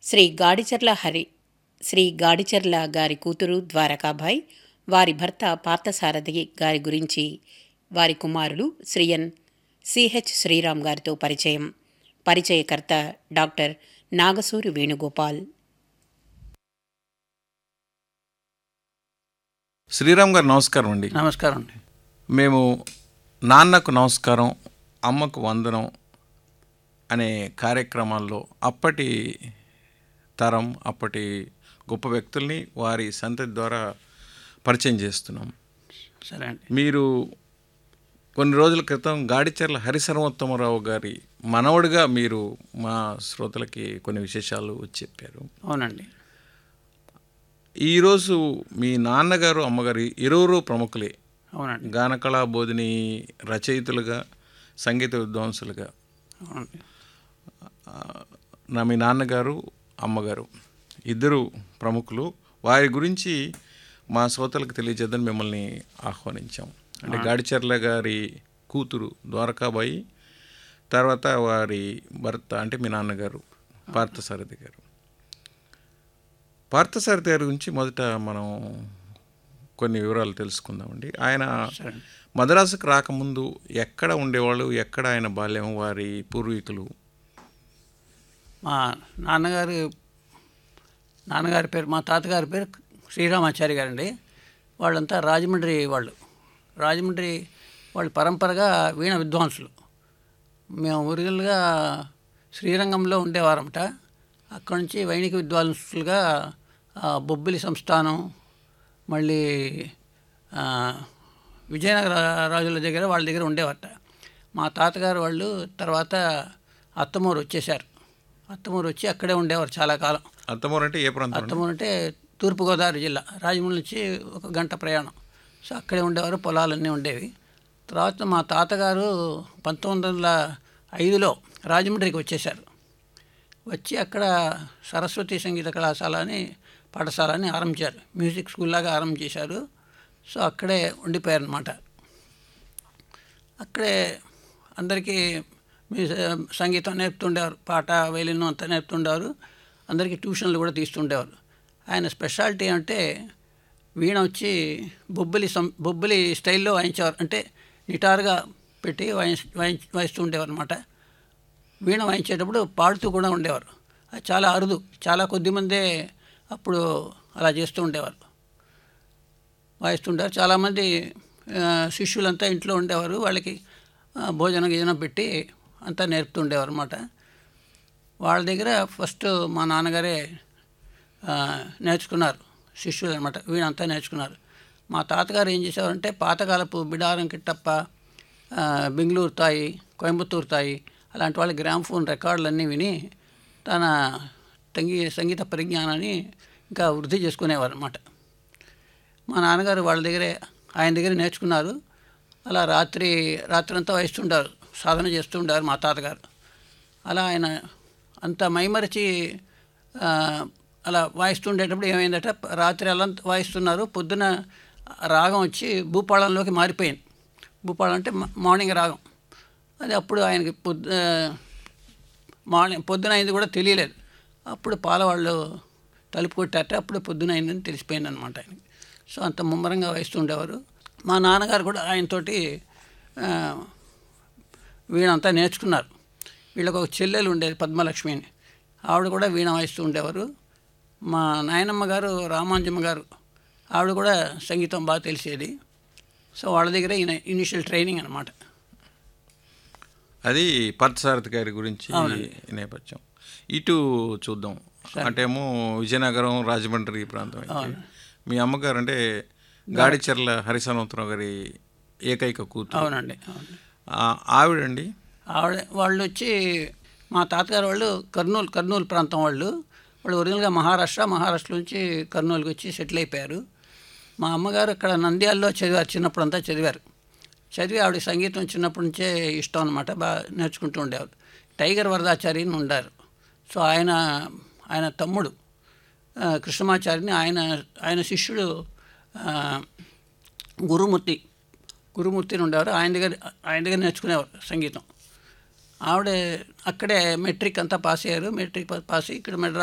శ్రీ గాడిచెర్ల గారి కూతురు ద్వారకాబాయ్, వారి భర్త పార్థసారథి గారి గురించి వారి కుమారులు శ్రీ ఎన్. సిహెచ్ శ్రీరామ్ గారితో పరిచయకర్త డాక్టర్ నాగసూరి వేణుగోపాల్. శ్రీరామ్ గారు నమస్కారం అండి. నమస్కారం అండి. మేము నాన్నకు నమస్కారం, అమ్మకు వందనం అనే కార్యక్రమాల్లో అప్పటి తరం, అప్పటి గొప్ప వ్యక్తుల్ని వారి సంతతి ద్వారా పరిచయం చేస్తున్నాం. సరే అండి. మీరు కొన్ని రోజుల క్రితం గాడిచెర్ల హరిసర్వోత్తమరావు గారి మనవడుగా మీరు మా శ్రోతలకి కొన్ని విశేషాలు చెప్పారు. అవునండి. ఈరోజు మీ నాన్నగారు, అమ్మగారు ఇరువురు ప్రముఖులే. అవునండి. గానకళా బోధిని రచయితలుగా, సంగీత విద్వాంసులుగా. అవునండి. మీ నాన్నగారు, అమ్మగారు ఇద్దరు ప్రముఖులు. వారి గురించి మా శ్రోతలకు తెలియజేద్దని మిమ్మల్ని ఆహ్వానించాం. అంటే గాడిచెర్ల గారి కూతురు ద్వారకాబాయి, తర్వాత వారి భర్త అంటే మీ నాన్నగారు పార్థసారథి గారు. పార్థసారథి గారి గురించి మొదట మనం కొన్ని వివరాలు తెలుసుకుందామండి. ఆయన మద్రాసుకు రాకముందు ఎక్కడ ఉండేవాళ్ళు, ఎక్కడ ఆయన బాల్యం, వారి పూర్వీకులు? మా నాన్నగారి పేరు, మా తాతగారి పేరు శ్రీరామాచారి గారండి. వాళ్ళంతా రాజమండ్రి వాళ్ళు పరంపరగా వీణ విద్వాంసులు. మేము ఒరిజినల్గా శ్రీరంగంలో ఉండేవారమట. అక్కడి నుంచి వైణిక విద్వాంసులుగా బొబ్బిలి సంస్థానం, మళ్ళీ విజయనగర రాజుల దగ్గర వాళ్ళ దగ్గర ఉండేవారట. మా తాతగారు వాళ్ళు తర్వాత అత్తమూరు వచ్చేసారు. అత్తమూరు వచ్చి అక్కడే ఉండేవారు చాలా కాలం. అత్తమూరు అంటే ఏ ప్రాంతం? అత్తమూరు అంటే తూర్పుగోదావరి జిల్లా, రాజమండ్రి నుంచి 1 గంట ప్రయాణం. సో అక్కడే ఉండేవారు, పొలాలన్నీ ఉండేవి. తర్వాత మా తాతగారు 1905లో రాజమండ్రికి వచ్చేసారు. వచ్చి అక్కడ సరస్వతి సంగీత పాఠశాలని ఆరంభించారు. మ్యూజిక్ స్కూల్ లాగా ఆరంభించేశారు. సో అక్కడే ఉండిపోయారనమాట. అక్కడే అందరికీ సంగీతం నేర్పుతుండేవారు, పాట, వైలిన్ అంతా నేర్పుతుండేవారు. అందరికీ ట్యూషన్లు కూడా తీస్తుండేవారు. ఆయన స్పెషాలిటీ అంటే వీణ వచ్చి బొబ్బిలి స్టైల్లో వాయించేవారు. అంటే నిటారుగా పెట్టి వాయిస్తూ ఉండేవారు అనమాట. వీణ వాయించేటప్పుడు పాడుతూ కూడా ఉండేవారు. అది చాలా అరుదు, చాలా కొద్దిమందే అప్పుడు అలా చేస్తూ ఉండేవారు, వాయిస్తుండేవారు. చాలామంది శిష్యులంతా ఇంట్లో ఉండేవారు. వాళ్ళకి భోజనం పెట్టి అంతా నేర్పుతుండేవారు అనమాట. వాళ్ళ దగ్గర ఫస్ట్ మా నాన్నగారే నేర్చుకున్నారు, శిష్యులు అనమాట. వీళ్ళంతా నేర్చుకున్నారు. మా తాతగారు ఏం చేసేవారంటే పాతకాలపు బిడారం కిట్టప్ప, బెంగళూరు తాయి, కోయంబత్తూరు తాయి అలాంటి వాళ్ళ గ్రామ్ఫోన్ రికార్డులన్నీ విని తన సంగీత పరిజ్ఞానాన్ని ఇంకా వృద్ధి చేసుకునేవారు అనమాట. మా నాన్నగారు ఆయన దగ్గర నేర్చుకున్నారు. అలా రాత్రంతా వాయిస్తుండారు, సాధన చేస్తూ ఉండారు మా తాతగారు. అలా ఆయన అంత మైమరిచి అలా వాయిస్తుండేటప్పుడు ఏమైందట, రాత్రి అలా వాయిస్తున్నారు, పొద్దున రాగం వచ్చి భూపాళంలోకి మారిపోయింది. భూపాళం అంటే మార్నింగ్ రాగం. అది అప్పుడు ఆయనకి పొద్దున అయింది కూడా తెలియలేదు. అప్పుడు పాలవాళ్ళు తలుపు కొట్టారట. అప్పుడు పొద్దున అయిందని తెలిసిపోయింది అనమాట ఆయనకి. సో అంత ముమ్మరంగా వాయిస్తుండేవారు. మా నాన్నగారు కూడా ఆయనతోటి వీణ అంతా నేర్చుకున్నారు. వీళ్ళకు ఒక చెల్లెలు ఉండేది, పద్మలక్ష్మి అని. ఆవిడ కూడా వీణ వాయిస్తూ ఉండేవారు. మా నాయనమ్మ గారు రామాంజమ్మ గారు, ఆవిడ కూడా సంగీతం బాగా తెలిసేది. సో వాళ్ళ దగ్గర ఇనిషియల్ ట్రైనింగ్ అనమాట. అది పార్థసారథి గారి గురించి నేపథ్యం. ఇటు చూద్దాం. అంటేమో విజయనగరం, రాజమండ్రి ప్రాంతం అయితే మీ అమ్మగారు అంటే గాడిచెర్ల హరిసర్వోత్తమరావు గారి ఏకైక కూతురు. అవునండి. ఆవిడండి, వాళ్ళు వచ్చి మా తాతగారు వాళ్ళు కర్నూలు ప్రాంతం వాళ్ళు ఒరిజినల్గా మహారాష్ట్ర నుంచి కర్నూలుకి వచ్చి సెటిల్ అయిపోయారు. మా అమ్మగారు ఇక్కడ నంద్యాలలో చదివారు, చిన్నప్పుడంతా చదివారు. ఆవిడ సంగీతం చిన్నప్పటి నుంచే ఇష్టం అనమాట, బాగా నేర్చుకుంటూ ఉండేవారు. టైగర్ వరదాచారి అని ఉండారు. సో ఆయన తమ్ముడు కృష్ణమాచారిని, ఆయన శిష్యుడు గురుమూర్తిని ఉండేవారు. ఆయన దగ్గర నేర్చుకునేవారు సంగీతం. ఆవిడ అక్కడే మెట్రిక్ అంతా పాస్ అయ్యారు. మెట్రిక్ పాస్ అయ్యి ఇక్కడ